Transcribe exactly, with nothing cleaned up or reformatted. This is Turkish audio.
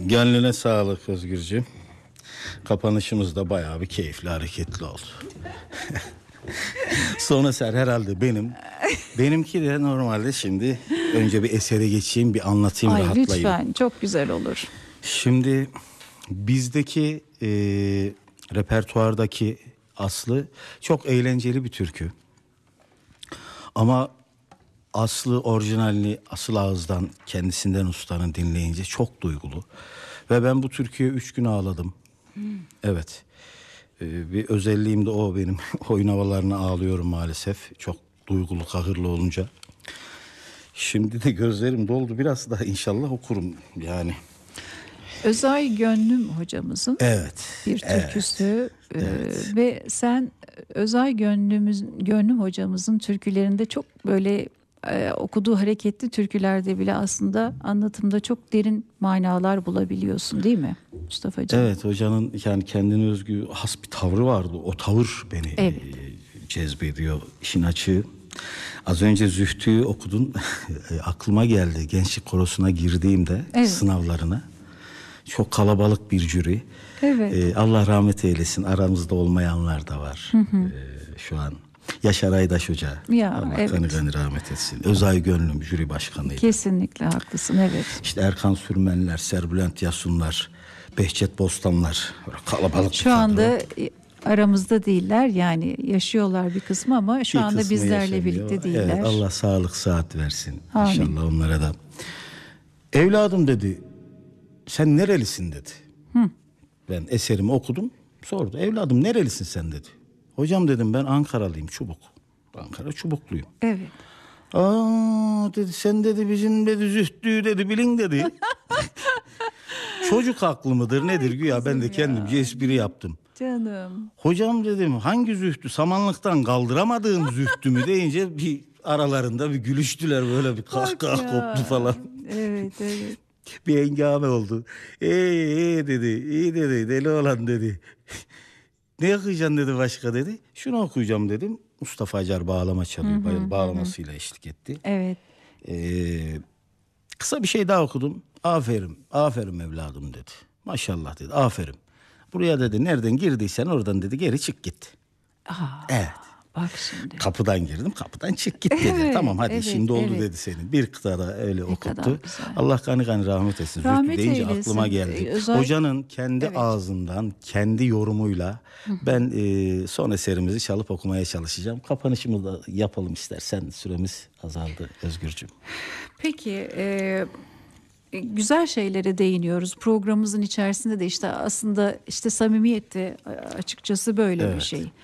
Gönlüne sağlık Özgürcüğüm. Kapanışımız da bayağı bir keyifli, hareketli oldu. Son eser herhalde benim. Benimki de normalde şimdi önce bir esere geçeyim, bir anlatayım, Ay, rahatlayayım. lütfen, çok güzel olur. Şimdi bizdeki e, repertuardaki aslı çok eğlenceli bir türkü. Ama aslı, orijinalini asıl ağızdan, kendisinden ustanın dinleyince çok duygulu. Ve ben bu türküye üç gün ağladım. Hmm. Evet. Ee, bir özelliğim de o benim. Oyun havalarına ağlıyorum maalesef. Çok duygulu, kahırlı olunca. Şimdi de gözlerim doldu. Biraz daha inşallah okurum yani. Özay Gönlüm hocamızın evet, bir türküsü. Evet, ee, evet. Ve sen Özay Gönlümüz, Gönlüm hocamızın türkülerinde çok böyle e, okuduğu hareketli türkülerde bile aslında anlatımda çok derin manalar bulabiliyorsun, değil mi Mustafa'cığım? Evet, hocanın yani kendine özgü has bir tavrı vardı. O tavır beni Evet. e, cezbediyor, işin açığı. Az önce Zühtü'yü okudun. Aklıma geldi gençlik korosuna girdiğimde, evet, sınavlarına. Çok kalabalık bir jüri. Evet. Ee, Allah rahmet eylesin. Aramızda olmayanlar da var. Hı hı. Ee, şu an. Yaşar Aydaş Hoca. Ya, Allah evet. kanı kanı rahmet etsin. Özay Gönlüm jüri başkanıydı. Kesinlikle haklısın, evet. İşte Erkan Sürmenler, Serbülent Yasunlar, Behçet Bostanlar. Kalabalık Şu bir anda kadro. aramızda değiller, yani yaşıyorlar bir kısmı ama şu Bir anda kısmı bizlerle yaşamıyor. birlikte değiller. Evet, Allah sağlık sıhhat versin. Amin. İnşallah onlara da. Evladım dedi, sen nerelisin dedi. Hı. Ben eserimi okudum. Sordu. Evladım nerelisin sen dedi. Hocam dedim ben Ankaralıyım, Çubuk. Ankara Çubukluyum. Evet. Aa dedi, sen dedi bizim dedi Zühtü'yü dedi bilin dedi. Çocuk aklı mıdır nedir güya, ben de kendimce espri yaptım. Canım. Hocam dedim hangi Zühtü, samanlıktan kaldıramadığım Zühtü mü deyince bir aralarında bir gülüştüler, böyle bir kahkaha koptu falan. Evet, evet. Bir hengame oldu. Ee, ee dedi, iyi dedi, deli olan dedi. Ne okuyacaksın dedi başka dedi. Şunu okuyacağım dedim. Mustafa Acar bağlama çalıyor. Hı hı, bağlamasıyla hı. eşlik etti. Evet. Ee, kısa bir şey daha okudum. Aferin, aferin evladım dedi. Maşallah dedi, aferin. Buraya dedi nereden girdiysen oradan dedi geri çık git. Aa, evet. Bak şimdi. Kapıdan girdim, kapıdan çık git dedi. Evet, tamam hadi evet, şimdi oldu evet. dedi senin. Bir kıtada öyle Ne okuttu. Allah kanı kanı rahmet etsin. Rahmet Zühtü deyince eylesin. aklıma geldi. Özel... Hocanın kendi evet. ağzından, kendi yorumuyla ben e, son eserimizi çalıp okumaya çalışacağım. Kapanışımızı da yapalım istersen. Süremiz azaldı Özgürcüğüm. Peki, e, güzel şeylere değiniyoruz. Programımızın içerisinde de işte aslında işte samimiyette açıkçası böyle evet. bir şey.